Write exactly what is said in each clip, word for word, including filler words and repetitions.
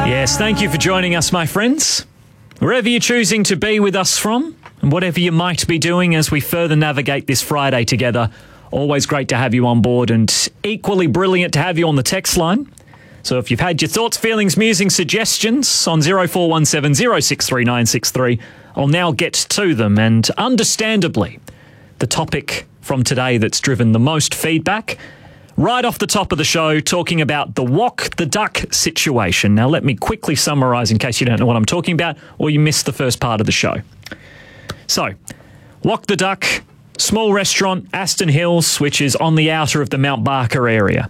Yes, thank you for joining us, my friends. Wherever you're choosing to be with us from, and whatever you might be doing as we further navigate this Friday together, always great to have you on board and equally brilliant to have you on the text line. So if you've had your thoughts, feelings, musings, suggestions on zero four one seven, zero six three nine six three, I'll now get to them. And understandably, the topic from today that's driven the most feedback, right off the top of the show, talking about the Walk the Duck situation. Now, let me quickly summarise in case you don't know what I'm talking about or you missed the first part of the show. So, Walk the Duck, small restaurant, Aston Hills, which is on the outer of the Mount Barker area.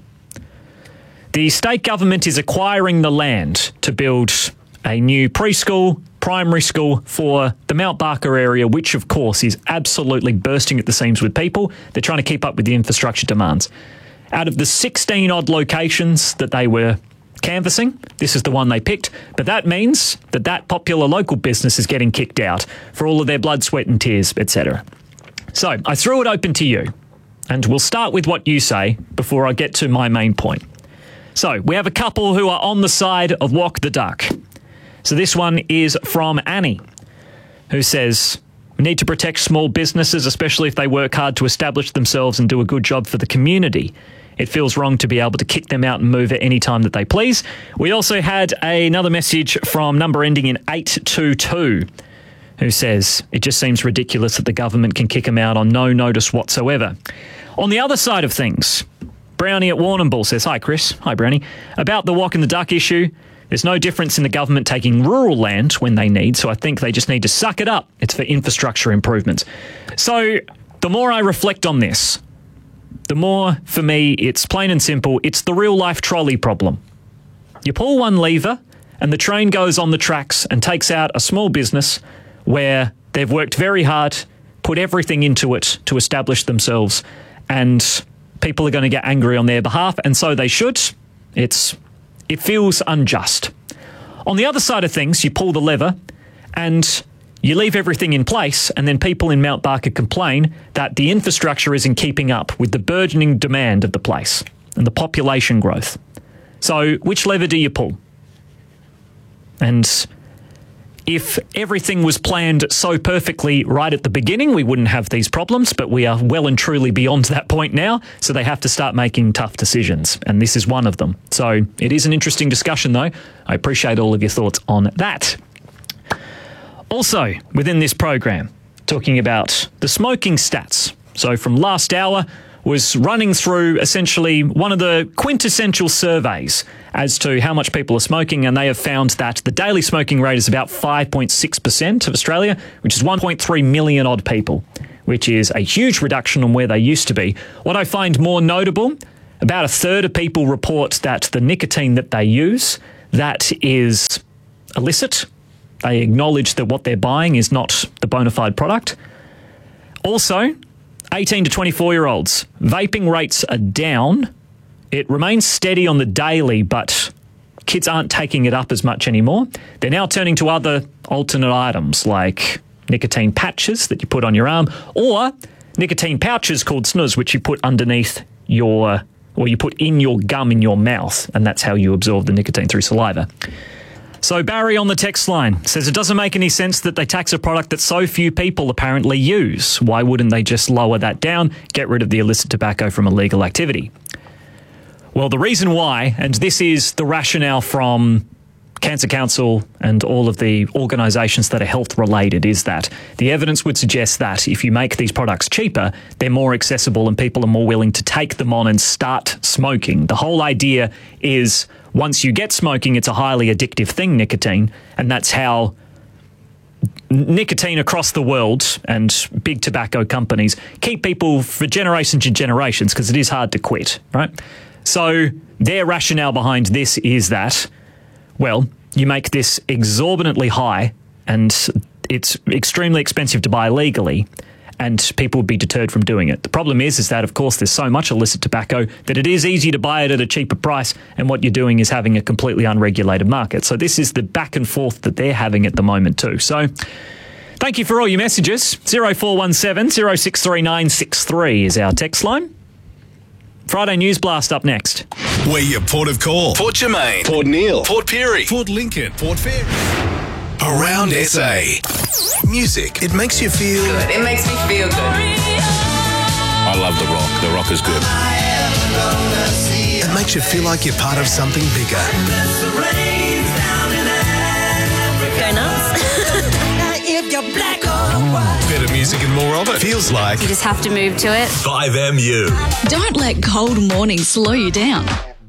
The state government is acquiring the land to build a new preschool, primary school for the Mount Barker area, which, of course, is absolutely bursting at the seams with people. They're trying to keep up with the infrastructure demands. Out of the sixteen-odd locations that they were canvassing, this is the one they picked. But that means that that popular local business is getting kicked out for all of their blood, sweat and tears, et cetera. So I threw it open to you, and we'll start with what you say before I get to my main point. So we have a couple who are on the side of Walk the Duck. So this one is from Annie, who says, we need to protect small businesses, especially if they work hard to establish themselves and do a good job for the community. It feels wrong to be able to kick them out and move at any time that they please. We also had another message from number ending in eight two two, who says, it just seems ridiculous that the government can kick them out on no notice whatsoever. On the other side of things, Brownie at Warrnambool says, hi Chris, hi Brownie, about the Walk and the Duck issue. There's no difference in the government taking rural land when they need, so I think they just need to suck it up. It's for infrastructure improvements. So the more I reflect on this, the more, for me, it's plain and simple, it's the real-life trolley problem. You pull one lever and the train goes on the tracks and takes out a small business where they've worked very hard, put everything into it to establish themselves, and people are going to get angry on their behalf, and so they should. It's... It feels unjust. On the other side of things, you pull the lever and you leave everything in place, and then people in Mount Barker complain that the infrastructure isn't keeping up with the burgeoning demand of the place and the population growth. So which lever do you pull? And if everything was planned so perfectly right at the beginning, we wouldn't have these problems, but we are well and truly beyond that point now, so they have to start making tough decisions, and this is one of them. So it is an interesting discussion, though. I appreciate all of your thoughts on that. Also, within this program, talking about the smoking stats. So from last hour, was running through essentially one of the quintessential surveys as to how much people are smoking, and they have found that the daily smoking rate is about five point six percent of Australia, which is one point three million odd people, which is a huge reduction on where they used to be. What I find more notable, about a third of people report that the nicotine that they use, that is illicit. They acknowledge that what they're buying is not the bona fide product. Also, eighteen to twenty-four-year-olds, vaping rates are down. It remains steady on the daily, but kids aren't taking it up as much anymore. They're now turning to other alternate items like nicotine patches that you put on your arm, or nicotine pouches called snus, which you put underneath your, or you put in your gum in your mouth, and that's how you absorb the nicotine through saliva. So Barry on the text line says it doesn't make any sense that they tax a product that so few people apparently use. Why wouldn't they just lower that down, get rid of the illicit tobacco from illegal activity? Well, the reason why, and this is the rationale from Cancer Council and all of the organisations that are health related, is that the evidence would suggest that if you make these products cheaper, they're more accessible and people are more willing to take them on and start smoking. The whole idea is once you get smoking, it's a highly addictive thing, nicotine, and that's how nicotine across the world and big tobacco companies keep people for generations and generations, because it is hard to quit, right? So their rationale behind this is that, well, you make this exorbitantly high and it's extremely expensive to buy legally, and people would be deterred from doing it. The problem is, is that, of course, there's so much illicit tobacco that it is easy to buy it at a cheaper price, and what you're doing is having a completely unregulated market. So this is the back and forth that they're having at the moment too. So thank you for all your messages. zero four one seven, zero six three nine six three is our text line. Friday News Blast up next. We're your port of call. Port Germain, Port Neil, Port Pirie, Port Lincoln, Port Fairy. Around S A. Music, it makes you feel... Good. It makes me feel good. I love The Rock. The Rock is good. It makes you feel like you're part of something bigger. Go nuts. Better music and more of it. Feels like... You just have to move to it. five M U. Don't let cold mornings slow you down.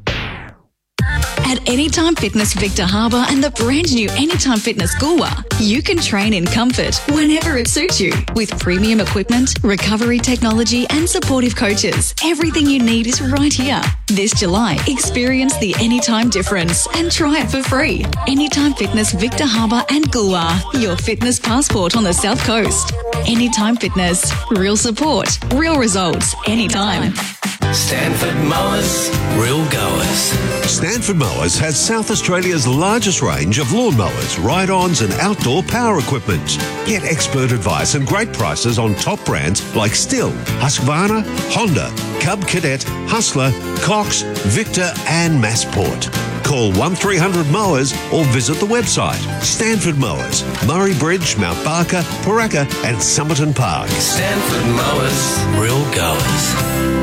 At Anytime Fitness Victor Harbour and the brand new Anytime Fitness Goolwa, you can train in comfort whenever it suits you. With premium equipment, recovery technology and supportive coaches, everything you need is right here. This July, experience the Anytime difference and try it for free. Anytime Fitness Victor Harbour and Goolwa, your fitness passport on the South Coast. Anytime Fitness, real support, real results, anytime. Stanford Mowers, real goers. Stanford Mowers has South Australia's largest range of lawnmowers, ride-ons and outdoor power equipment. Get expert advice and great prices on top brands like Stihl, Husqvarna, Honda, Cub Cadet, Hustler, Cox, Victor and Massport. Call one three hundred mowers or visit the website. Stanford Mowers, Murray Bridge, Mount Barker, Paraka and Somerton Park. Stanford Mowers, real goers.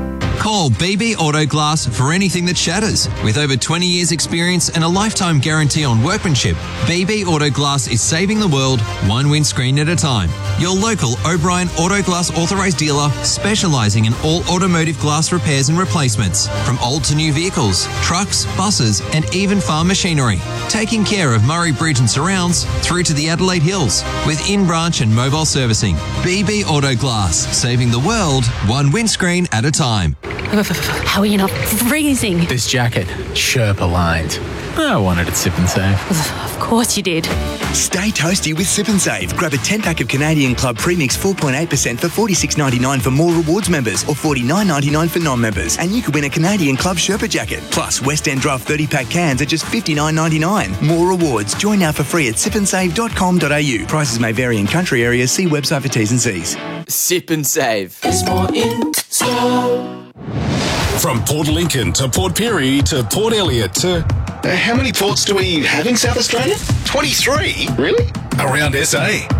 Call B B Auto Glass for anything that shatters. With over twenty years experience and a lifetime guarantee on workmanship, B B Auto Glass is saving the world one windscreen at a time. Your local O'Brien Auto Glass authorised dealer specialising in all automotive glass repairs and replacements, from old to new vehicles, trucks, buses and even farm machinery. Taking care of Murray Bridge and surrounds through to the Adelaide Hills with in-branch and mobile servicing. B B Auto Glass, saving the world one windscreen at a time. How are you not freezing? This jacket, Sherpa lined. I wanted it Sip and Save. Of course you did. Stay toasty with Sip and Save. Grab a ten pack of Canadian Club Premix four point eight percent for forty-six ninety-nine for More Rewards members or forty-nine ninety-nine for non-members. And you could win a Canadian Club Sherpa jacket. Plus, West End Draft thirty pack cans at just fifty-nine ninety-nine. More rewards. Join now for free at sip and save dot com dot a u. Prices may vary in country areas. See website for T's and C's. Sip and Save. It's more in store. From Port Lincoln to Port Pirie to Port Elliot to... Uh, how many ports do we have in South Australia? twenty-three? Really? Around S A.